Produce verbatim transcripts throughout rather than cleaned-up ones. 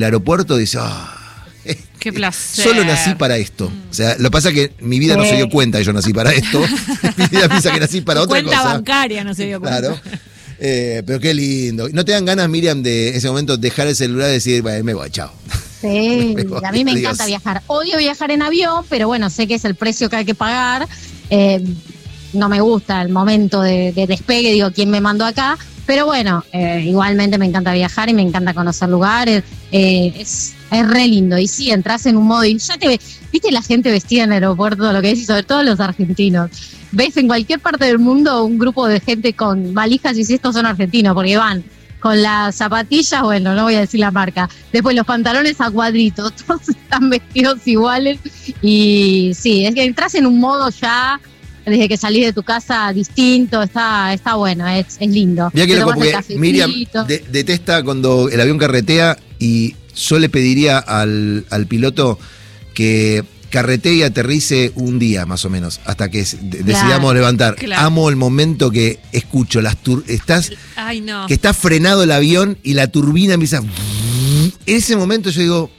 el aeropuerto dice, ah, oh, qué placer. Solo nací para esto. O sea, lo que pasa es que mi vida no se dio cuenta que yo nací para esto. Mi vida piensa que nací para otra cuenta cosa. Cuenta bancaria no se dio cuenta. Claro. Eh, pero qué lindo. ¿No te dan ganas, Miriam, de ese momento dejar el celular y decir, bueno, me voy, chao? Sí, me voy, a mí me adiós. encanta viajar. Odio viajar en avión, pero bueno, sé que es el precio que hay que pagar. Eh, no me gusta el momento de, de despegue, digo, ¿quién me mandó acá? Pero bueno, eh, igualmente me encanta viajar y me encanta conocer lugares. Eh, es, es re lindo. Y sí, entras en un modo y ya te ves. ¿Viste la gente vestida en el aeropuerto? Lo que es, y sobre todo los argentinos. Ves en cualquier parte del mundo un grupo de gente con valijas y si estos son argentinos, porque van con las zapatillas, bueno, no voy a decir la marca. Después los pantalones a cuadritos, todos están vestidos iguales. Y sí, es que entras en un modo ya, desde que salís de tu casa, distinto, está, está bueno, es, es lindo. Mira que Te loco, tomás el porque Miriam de, detesta cuando el avión carretea y yo le pediría al, al piloto que carretee y aterrice un día más o menos, hasta que de, decidamos claro, levantar. Claro. Amo el momento que escucho las tur estás Ay, no. que está frenado el avión y la turbina empieza. En ese momento yo digo,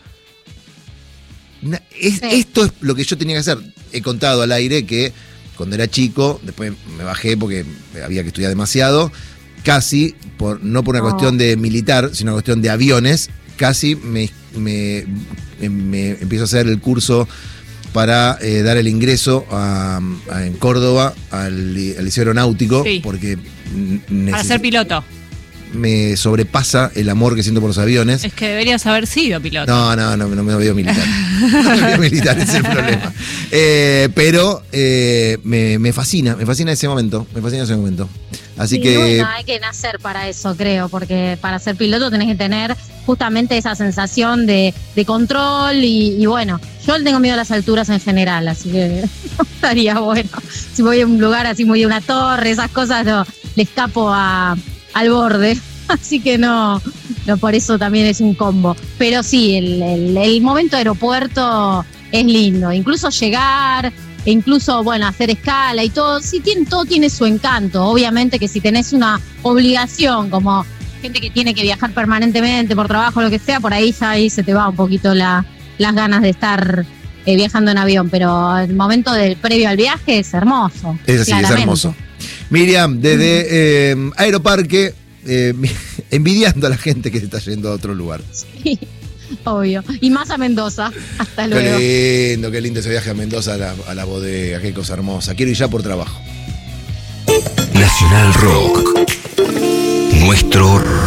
es, sí. Esto es lo que yo tenía que hacer. He contado al aire que cuando era chico, después me bajé porque había que estudiar demasiado, casi, por, no por una oh. cuestión de militar, sino una cuestión de aviones, casi me, me, me empiezo a hacer el curso para eh, dar el ingreso a, a, en Córdoba al, al Liceo Aeronáutico, sí. porque para ser piloto. Me sobrepasa el amor que siento por los aviones. Es que deberías haber sido piloto. No, no, no, no me veo militar. No me veo militar, ese es el problema. Eh, pero eh, me, me fascina, me fascina ese momento, me fascina ese momento. Así sí, que... Bueno, hay que nacer para eso, creo, porque para ser piloto tenés que tener justamente esa sensación de, de control y, y bueno, yo tengo miedo a las alturas en general, así que no estaría bueno. Si voy a un lugar así, voy a una torre, esas cosas, no, le escapo a... al borde, así que no, no, por eso también es un combo. Pero sí, el, el, el momento aeropuerto es lindo, incluso llegar, e incluso, bueno, hacer escala y todo, sí, tiene, todo tiene su encanto. Obviamente que si tenés una obligación, como gente que tiene que viajar permanentemente por trabajo, lo que sea, por ahí ya ahí se te va un poquito la, las ganas de estar eh, viajando en avión, pero el momento del previo al viaje es hermoso. Es así, es hermoso. Miriam, desde eh, Aeroparque, eh, envidiando a la gente que se está yendo a otro lugar. Sí, obvio. Y más a Mendoza. Hasta luego. Qué lindo, qué lindo ese viaje a Mendoza, a la, a la bodega, qué cosa hermosa. Quiero ir ya por trabajo. Nacional Rock. Nuestro